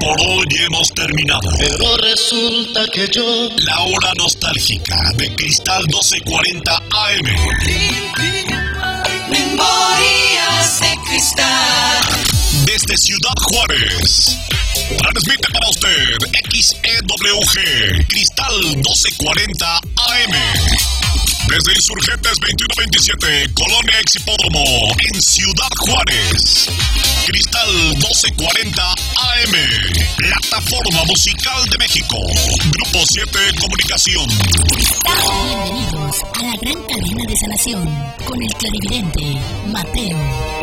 Por hoy hemos terminado. Pero resulta que yo... La hora nostálgica de Cristal 1240 AM. Memorias de Cristal. Desde Ciudad Juárez. Transmite para usted XEWG Cristal 1240 AM. Desde Insurgentes 2127, Colonia Exhipódromo, en Ciudad Juárez. Cristal 1240 AM, Plataforma Musical de México. Grupo 7 Comunicación. Bienvenidos a la gran cadena de sanación con el clarividente Mateo.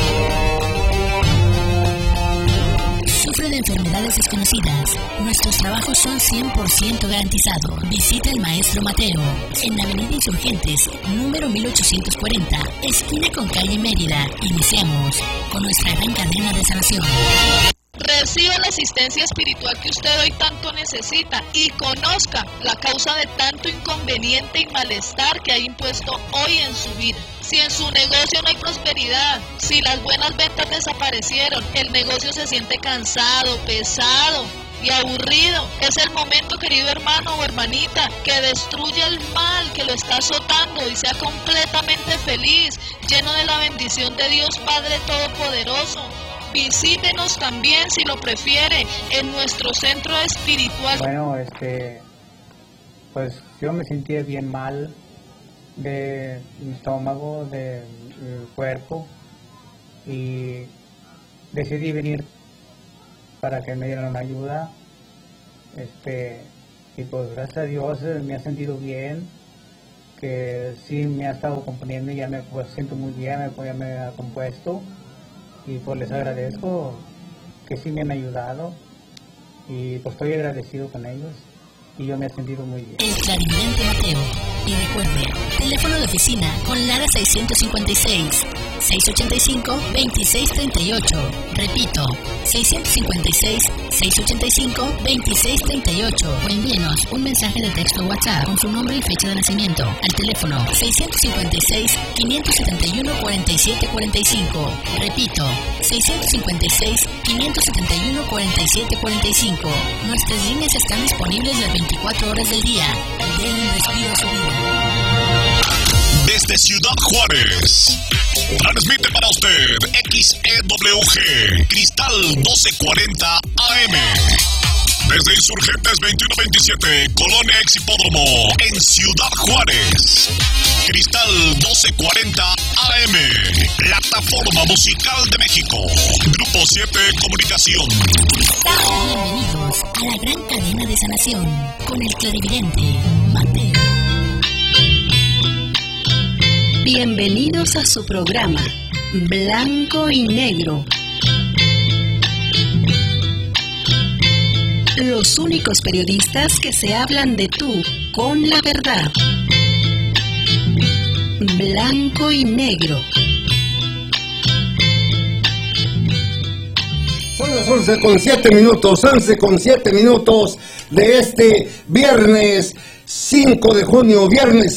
Sufre de enfermedades desconocidas. Nuestros trabajos son 100% garantizados. Visita al maestro Mateo en Avenida Insurgentes, número 1840, esquina con calle Mérida. Iniciamos con nuestra gran cadena de sanación. Reciba la asistencia espiritual que usted hoy tanto necesita y conozca la causa de tanto inconveniente y malestar que ha impuesto hoy en su vida. Si en su negocio no hay prosperidad, si las buenas ventas desaparecieron, el negocio se siente cansado, pesado y aburrido, es el momento, querido hermano o hermanita, que destruya el mal que lo está azotando y sea completamente feliz, lleno de la bendición de Dios Padre Todopoderoso. Visítenos también, si lo prefiere, en nuestro centro espiritual. Bueno, pues yo me sentí bien mal de mi estómago, del cuerpo, y decidí venir para que me dieran una ayuda. Y pues gracias a Dios me ha sentido bien, que sí me ha estado componiendo y ya me siento muy bien, ya me ha compuesto. Y pues les agradezco que sí me han ayudado y pues estoy agradecido con ellos y yo me he sentido muy bien. El clarividente Mateo. Y recuerde, teléfono de oficina con Lara 656-685-2638. Repito, 656-685-2638. O envíenos un mensaje de texto o WhatsApp con su nombre y fecha de nacimiento al teléfono 656-571-4745. Repito, 656-571-4745. Nuestras líneas están disponibles las 24 horas del día. Den un respiro a su vida. Desde Ciudad Juárez, transmite para usted XEWG Cristal 1240 AM. Desde Insurgentes 2127, Colonia Exhipódromo, en Ciudad Juárez. Cristal 1240 AM, Plataforma Musical de México. Grupo 7 Comunicación. Bienvenidos a la gran cadena de sanación con el clarividente Mateo. Bienvenidos a su programa Blanco y Negro. Los únicos periodistas que se hablan de tú con la verdad. Blanco y Negro. Son las 11:07 minutos de este viernes 5 de junio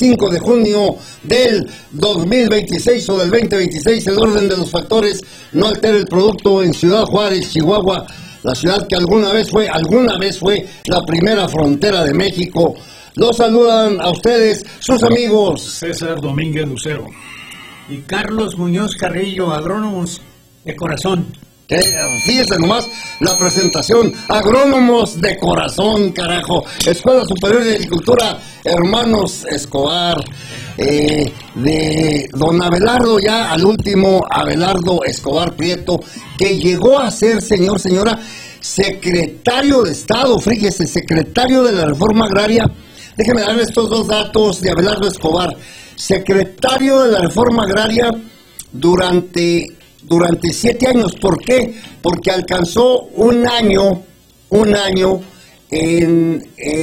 del 2026 o del 2026. El orden de los factores no altera el producto en Ciudad Juárez, Chihuahua, la ciudad que alguna vez fue la primera frontera de México. Los saludan a ustedes sus amigos César Domínguez Lucero y Carlos Muñoz Carrillo, agrónomos de corazón. Fíjense nomás la presentación, agrónomos de corazón, carajo. Escuela Superior de Agricultura Hermanos Escobar, de don Abelardo, ya al último Abelardo Escobar Prieto, que llegó a ser, señora, secretario de Estado, fíjese, secretario de la Reforma Agraria. Déjenme darle estos dos datos de Abelardo Escobar. Secretario de la Reforma Agraria durante 7 años. ¿Por qué? Porque alcanzó un año del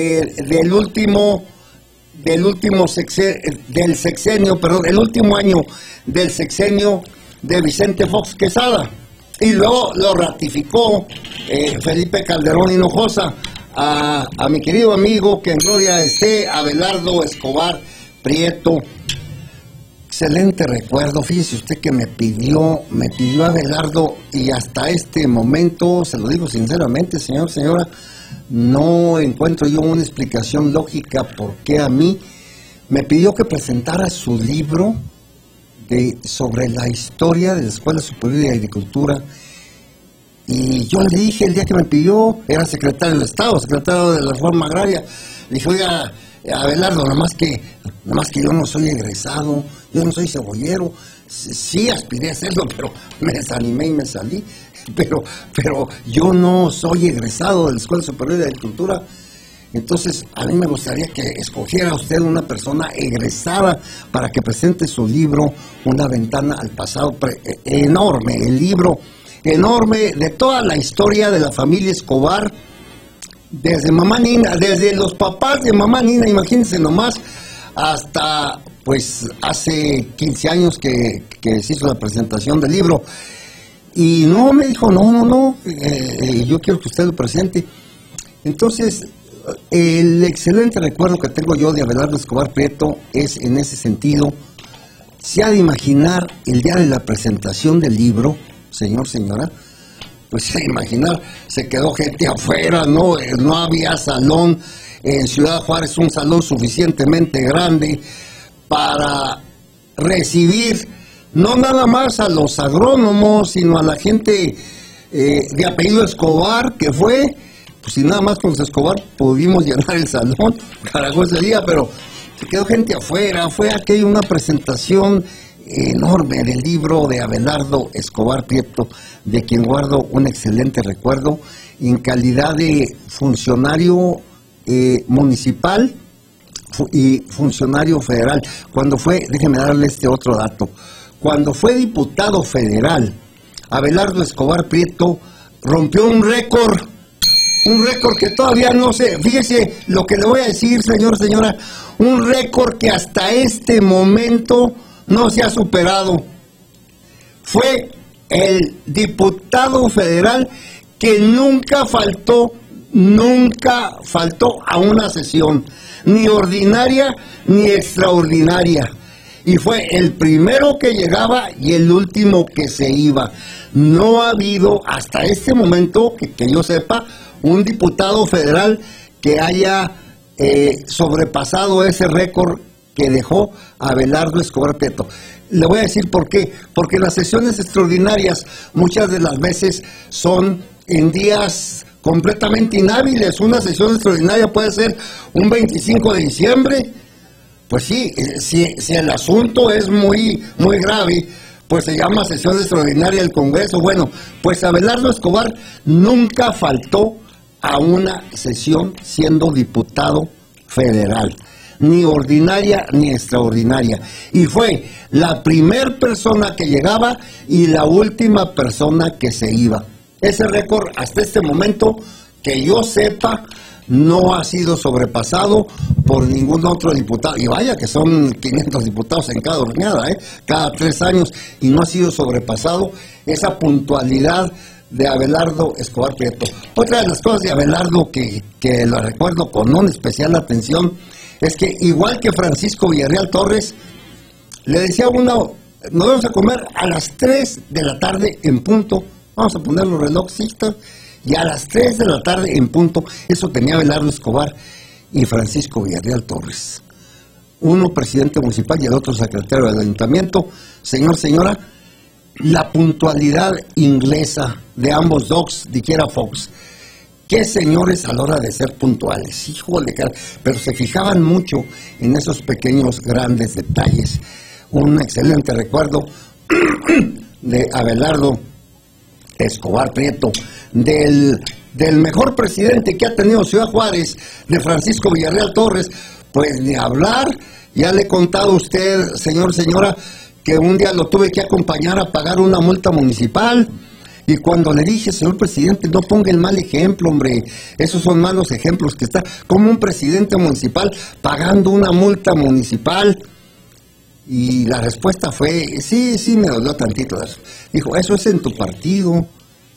último año del sexenio de Vicente Fox Quesada, y luego lo ratificó Felipe Calderón Hinojosa. A mi querido amigo, que en gloria esté, Abelardo Escobar Prieto. excelente recuerdo. Fíjese usted que me pidió Abelardo, y hasta este momento, se lo digo sinceramente, señora, no encuentro yo una explicación lógica por qué a mí me pidió que presentara su libro sobre la historia de la Escuela Superior de Agricultura. Y yo le dije, el día que me pidió, era secretario del Estado, secretario de la Reforma Agraria, le dije, oiga, Abelardo, nada más que yo no soy egresado, yo no soy cebollero, sí aspiré a hacerlo, pero me desanimé y me salí, pero yo no soy egresado de la Escuela Superior de Agricultura. Entonces, a mí me gustaría que escogiera usted una persona egresada para que presente su libro, Una ventana al pasado, enorme, el libro enorme de toda la historia de la familia Escobar, desde mamá Nina, desde los papás de mamá Nina, imagínense nomás, hasta pues hace 15 años que se hizo la presentación del libro. Y no, me dijo, no, yo quiero que usted lo presente. Entonces, el excelente recuerdo que tengo yo de Abelardo Escobar Prieto es en ese sentido. Se ha de imaginar el día de la presentación del libro, señora, pues se ha de imaginar, se quedó gente afuera, no había salón en Ciudad Juárez, un salón suficientemente grande para recibir no nada más a los agrónomos, sino a la gente de apellido Escobar, que fue, pues y nada más con los Escobar pudimos llenar el salón, carajo, ese día, pero se quedó gente afuera. Fue aquella una presentación enorme del libro de Abelardo Escobar Prieto, de quien guardo un excelente recuerdo en calidad de funcionario municipal y funcionario federal. Cuando fue, déjeme darle este otro dato, cuando fue diputado federal, Abelardo Escobar Prieto rompió un récord que todavía no sé, fíjese lo que le voy a decir, señora, un récord que hasta este momento no se ha superado. Fue el diputado federal que nunca faltó a una sesión, ni ordinaria ni extraordinaria. Y fue el primero que llegaba y el último que se iba. No ha habido hasta este momento, que yo sepa, un diputado federal que haya sobrepasado ese récord que dejó Abelardo Escobar Prieto. Le voy a decir por qué. Porque las sesiones extraordinarias muchas de las veces son en días completamente inhábiles. Una sesión extraordinaria puede ser un 25 de diciembre. Pues sí, si el asunto es muy grave, pues se llama sesión extraordinaria del Congreso. Bueno, pues Abelardo Escobar nunca faltó a una sesión siendo diputado federal, ni ordinaria ni extraordinaria, y fue la primer persona que llegaba y la última persona que se iba. Ese récord hasta este momento, que yo sepa, no ha sido sobrepasado por ningún otro diputado, y vaya que son 500 diputados en cada horneada, cada 3 años, y no ha sido sobrepasado esa puntualidad de Abelardo Escobar Prieto. Otra de las cosas de Abelardo que lo recuerdo con una especial atención es que, igual que Francisco Villarreal Torres, le decía a uno, nos vamos a comer a las 3 de la tarde en punto, vamos a poner los relojes, y a las 3 de la tarde en punto. Eso tenía Abelardo Escobar y Francisco Villarreal Torres, uno presidente municipal y el otro secretario del ayuntamiento. Señora, la puntualidad inglesa de ambos dos, dijera Fox, qué señores a la hora de ser puntuales, híjole, pero se fijaban mucho en esos pequeños grandes detalles. Un excelente recuerdo de Abelardo Escobar Prieto, del mejor presidente que ha tenido Ciudad Juárez, de Francisco Villarreal Torres, pues ni hablar. Ya le he contado a usted, señora, que un día lo tuve que acompañar a pagar una multa municipal, y cuando le dije, señor presidente, no ponga el mal ejemplo, hombre, esos son malos ejemplos que está, como un presidente municipal pagando una multa municipal. Y la respuesta fue, sí, me dolió tantito. Dijo, eso es en tu partido,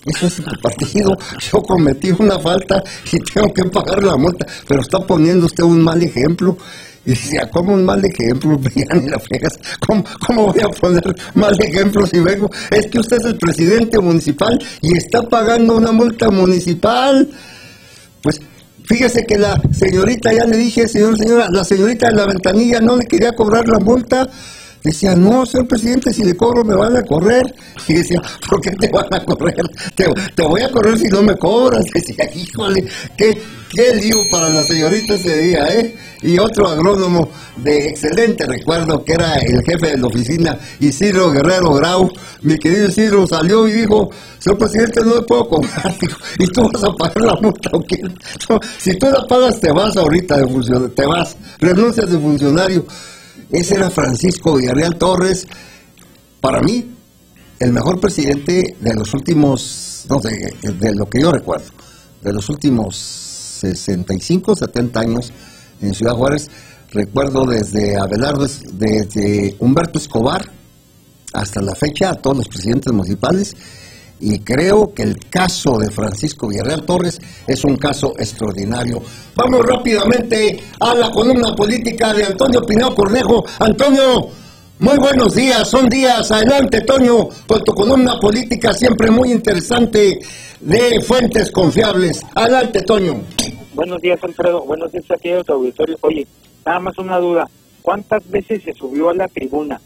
yo cometí una falta y tengo que pagar la multa, pero está poniendo usted un mal ejemplo. Y decía, ¿cómo un mal ejemplo? Ya ni la fregas. ¿Cómo voy a poner mal ejemplo si vengo? Es que usted es el presidente municipal y está pagando una multa municipal. Pues fíjese que la señorita, ya le dije, señora, la señorita de la ventanilla no le quería cobrar la multa. Decía, no, señor presidente, si le cobro me van a correr. Y decía, ¿por qué te van a correr? Te voy a correr si no me cobras. Decía, híjole, qué lío para la señorita ese día, ¿eh? Y otro agrónomo de excelente recuerdo, que era el jefe de la oficina, Isidro Guerrero Grau. Mi querido Isidro salió y dijo, señor presidente, no le puedo cobrar. Dijo, ¿y tú vas a pagar la multa o qué? No, si tú la pagas, te vas ahorita de funcionario, te vas, renuncias de funcionario. Ese era Francisco Villarreal Torres, para mí, el mejor presidente de los últimos, no sé, de lo que yo recuerdo, de los últimos 65, 70 años en Ciudad Juárez. Recuerdo desde Abelardo, desde Humberto Escobar hasta la fecha a todos los presidentes municipales, y creo que el caso de Francisco Villarreal Torres es un caso extraordinario. Vamos rápidamente a la columna política de Antonio Pineo Cornejo. Antonio, muy buenos días, son días. Adelante, Toño, con tu columna política siempre muy interesante de fuentes confiables. Adelante, Toño. Buenos días, Alfredo. Buenos días a todos, auditorio. Oye, nada más una duda. ¿Cuántas veces se subió a la tribuna?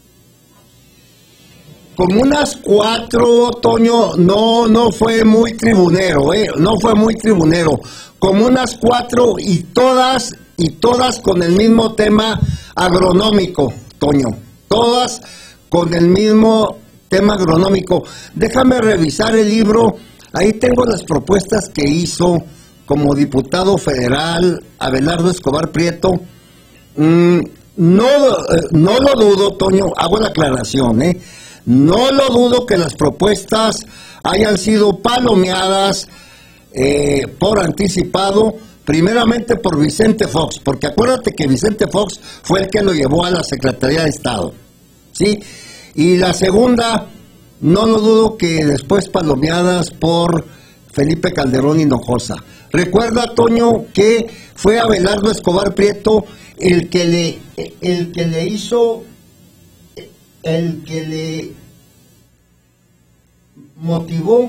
Como unas 4, Toño, no fue muy tribunero, no fue muy tribunero. Como unas 4 y todas con el mismo tema agronómico, Toño. Todas con el mismo tema agronómico. Déjame revisar el libro. Ahí tengo las propuestas que hizo como diputado federal Abelardo Escobar Prieto. No lo dudo, Toño, hago la aclaración, no lo dudo que las propuestas hayan sido palomeadas por anticipado, primeramente por Vicente Fox, porque acuérdate que Vicente Fox fue el que lo llevó a la Secretaría de Estado, ¿sí? Y la segunda, no lo dudo que después palomeadas por Felipe Calderón Hinojosa. Recuerda, Toño, que fue Abelardo Escobar Prieto el que le motivó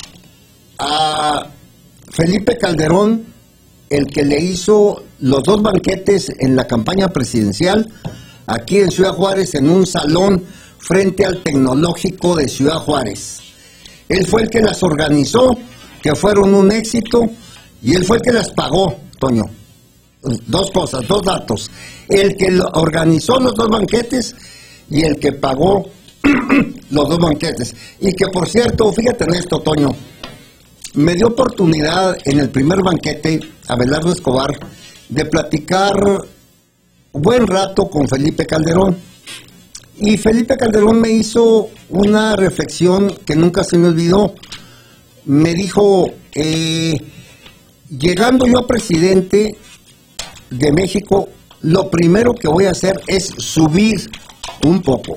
a Felipe Calderón, el que le hizo los 2 banquetes en la campaña presidencial aquí en Ciudad Juárez, en un salón frente al Tecnológico de Ciudad Juárez. Él fue el que las organizó, que fueron un éxito, y él fue el que las pagó, Toño. 2 cosas, 2 datos. El que organizó los 2 banquetes y el que pagó los 2 banquetes. Y que, por cierto, fíjate en esto, Toño, me dio oportunidad en el primer banquete, Abelardo Escobar, de platicar un buen rato con Felipe Calderón. Y Felipe Calderón me hizo una reflexión que nunca se me olvidó. Me dijo, llegando yo a presidente de México, lo primero que voy a hacer es subir un poco,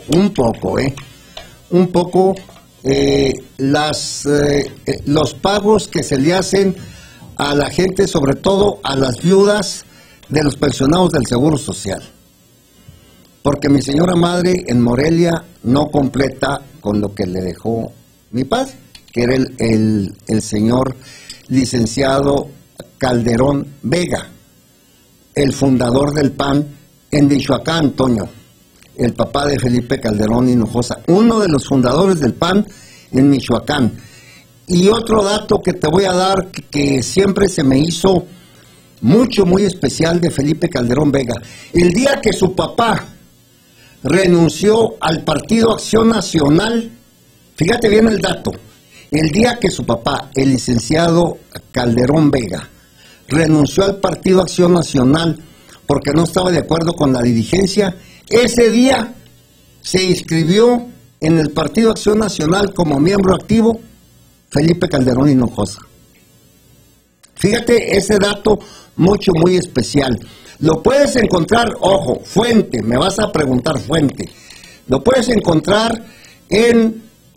los pagos que se le hacen a la gente, sobre todo a las viudas de los pensionados del Seguro Social. Porque mi señora madre en Morelia no completa con lo que le dejó mi padre, que era el señor licenciado Calderón Vega, el fundador del PAN en Michoacán, Toño, el papá de Felipe Calderón Hinojosa, uno de los fundadores del PAN en Michoacán. Y otro dato que te voy a dar, que siempre se me hizo muy especial de Felipe Calderón Vega. El día que su papá renunció al Partido Acción Nacional, fíjate bien el dato, el día que su papá, el licenciado Calderón Vega, renunció al Partido Acción Nacional porque no estaba de acuerdo con la dirigencia, ese día se inscribió en el Partido Acción Nacional como miembro activo Felipe Calderón Hinojosa. Fíjate ese dato muy especial. Lo puedes encontrar, ojo, fuente, me vas a preguntar fuente. Lo puedes encontrar en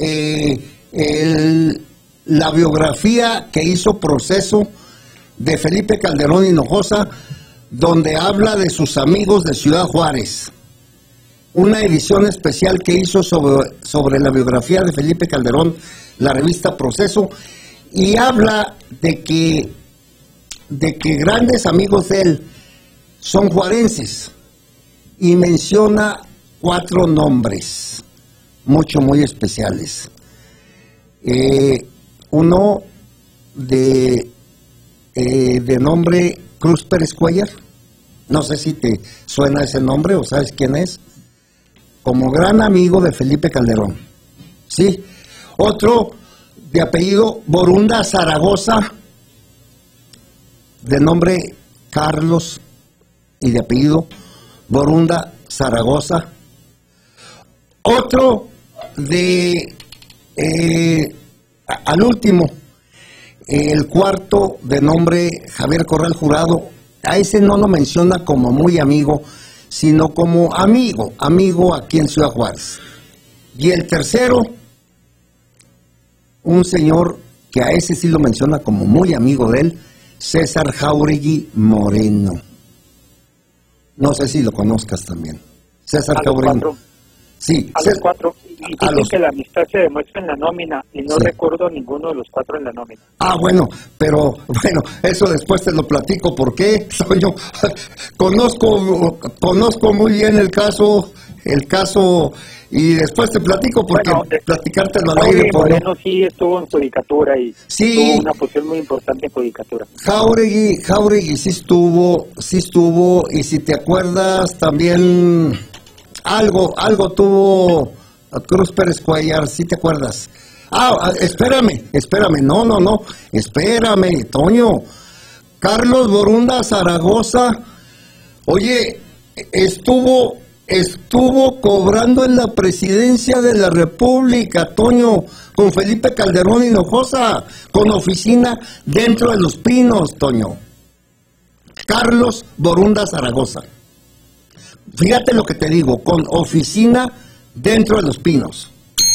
la biografía que hizo Proceso de Felipe Calderón Hinojosa, donde habla de sus amigos de Ciudad Juárez. Una edición especial que hizo sobre la biografía de Felipe Calderón, la revista Proceso, y habla de que grandes amigos de él son juarenses, y menciona 4 nombres muy especiales. Uno de nombre Cruz Pérez Cuellar, no sé si te suena ese nombre o sabes quién es, como gran amigo de Felipe Calderón, ¿sí? Otro de apellido Borunda Zaragoza, de nombre Carlos y de apellido Borunda Zaragoza. Otro al último, el cuarto, de nombre Javier Corral Jurado. A ese no lo menciona como muy amigo, sino como amigo aquí en Ciudad Juárez. Y el tercero, un señor que a ese sí lo menciona como muy amigo de él, César Jáuregui Moreno. No sé si lo conozcas también. César Jáuregui. Sí, a los 4. Y dicen que la amistad se demuestra en la nómina, y no recuerdo ninguno de los 4 en la nómina. Pero eso después te lo platico. ¿Por qué? Yo conozco muy bien el caso, y después te platico, porque platicártelo al aire. Moreno sí estuvo en judicatura y tuvo una posición muy importante en judicatura. Jáuregui sí estuvo, y si te acuerdas también algo tuvo Cruz Pérez Cuellar, ¿sí te acuerdas? Espérame, no, espérame, Toño. Carlos Borunda Zaragoza, oye, estuvo cobrando en la presidencia de la República, Toño, con Felipe Calderón Hinojosa, con oficina dentro de Los Pinos, Toño. Carlos Borunda Zaragoza. Fíjate lo que te digo, con oficina dentro de Los Pinos.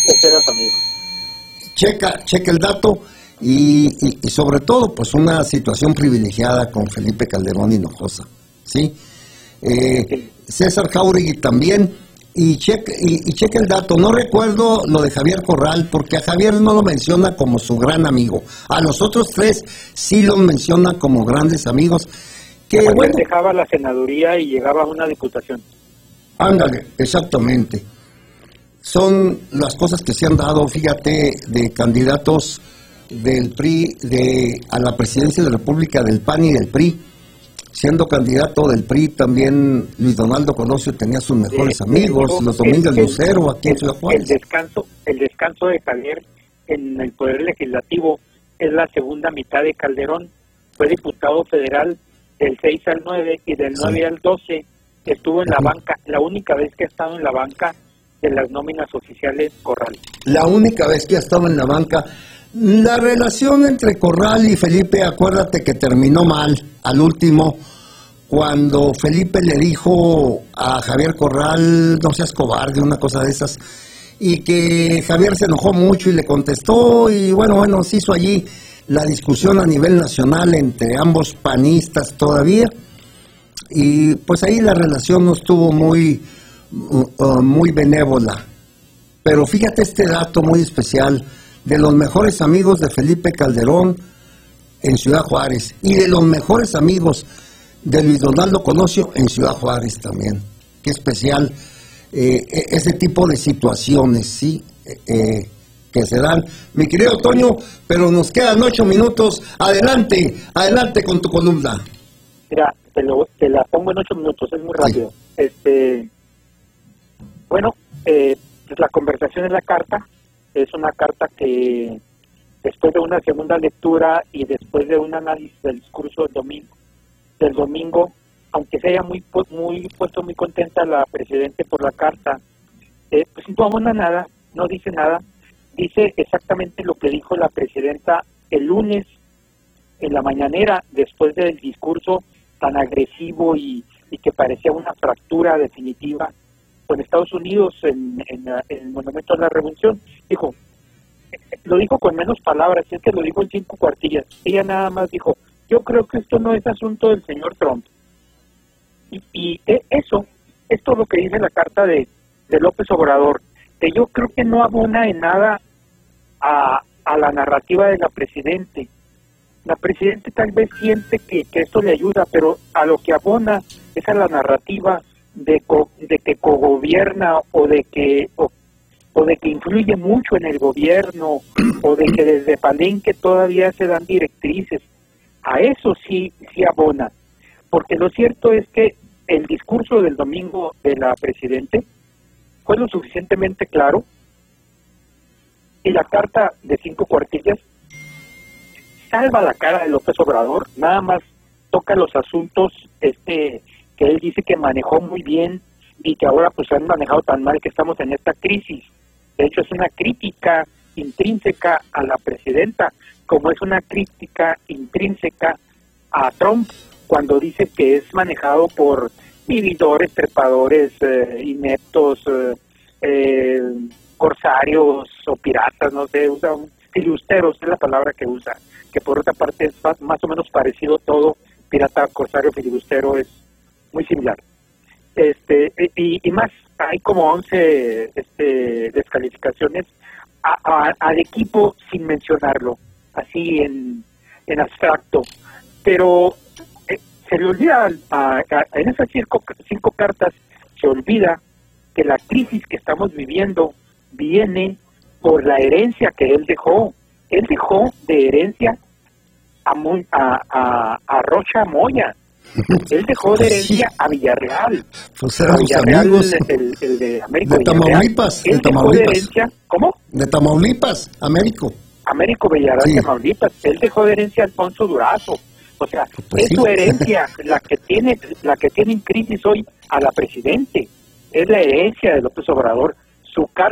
Checa el dato, y sobre todo, pues una situación privilegiada con Felipe Calderón Hinojosa, ¿sí? César Jáuregui también, y checa el dato. No recuerdo lo de Javier Corral, porque a Javier no lo menciona como su gran amigo. A los otros 3 sí lo menciona como grandes amigos. Que bueno, dejaba la senaduría y llegaba a una diputación. Ándale, exactamente. Son las cosas que se han dado, fíjate, de candidatos del PRI a la presidencia de la República, del PAN y del PRI. Siendo candidato del PRI también, Luis Donaldo Colosio tenía sus mejores amigos, los Domínguez Lucero, aquí en Ciudad Juárez. El descanso de Javier en el Poder Legislativo es la segunda mitad de Calderón. Fue diputado federal del 6 al 9 y del 9 al 12 estuvo en la banca. La única vez que ha estado en la banca de las nóminas oficiales Corral. La única vez que ha estado en la banca. La relación entre Corral y Felipe, acuérdate que terminó mal al último, cuando Felipe le dijo a Javier Corral, no seas cobarde, una cosa de esas, y que Javier se enojó mucho y le contestó, y bueno, se hizo allí la discusión a nivel nacional entre ambos panistas todavía, y pues ahí la relación no estuvo muy benévola. Pero fíjate este dato muy especial, de los mejores amigos de Felipe Calderón en Ciudad Juárez, y de los mejores amigos de Luis Donaldo Colosio en Ciudad Juárez también. Qué especial ese tipo de situaciones, ¿sí? Que se dan. Mi querido Toño, pero nos quedan 8 minutos. Adelante con tu columna. Mira, te la pongo en 8 minutos, es muy rápido. Sí. Pues la conversación en la carta es una carta que, después de una segunda lectura y después de un análisis del discurso del domingo, aunque se haya puesto muy contenta la presidenta por la carta, pues no abona nada, no dice nada. Dice exactamente lo que dijo la presidenta el lunes en la mañanera, después del discurso tan agresivo y que parecía una fractura definitiva con Estados Unidos en el Monumento a la Revolución. Lo dijo con menos palabras, es que lo dijo en 5 cuartillas. Ella nada más dijo, yo creo que esto no es asunto del señor Trump. Eso es todo lo que dice la carta de López Obrador, que yo creo que no abona en nada a la narrativa de la Presidente. La Presidente tal vez siente que esto le ayuda, pero a lo que abona es a la narrativa de que cogobierna o de que influye mucho en el gobierno, o de que desde Palenque todavía se dan directrices. A eso sí abona, porque lo cierto es que el discurso del domingo de la Presidente fue lo suficientemente claro, y la carta de 5 cuartillas salva la cara de López Obrador, nada más toca los asuntos que él dice que manejó muy bien y que ahora pues han manejado tan mal que estamos en esta crisis. De hecho, es una crítica intrínseca a la presidenta, como es una crítica intrínseca a Trump cuando dice que es manejado por vividores, trepadores, ineptos, corsarios o piratas, no sé, usa filibusteros, es la palabra que usa, que por otra parte es más o menos parecido todo, pirata, corsario, filibustero, es muy similar. Y más, hay como 11 descalificaciones al equipo sin mencionarlo, así en abstracto, pero se le olvida, en esas 5 cartas, se olvida que la crisis que estamos viviendo viene por la herencia que él dejó. Él dejó de herencia a Rocha Moya. Él dejó de herencia a Villarreal. Pues eran sus Villarreal, amigos. El de Américo De Tamaulipas. Él dejó de herencia, ¿cómo? De Tamaulipas, Américo. Américo Villarreal, Sí. de Tamaulipas. Él dejó de herencia a Alfonso Durazo. O sea, Pues es sí. su herencia la que tiene en crisis hoy a la Presidente. Es la herencia de López Obrador. Su carta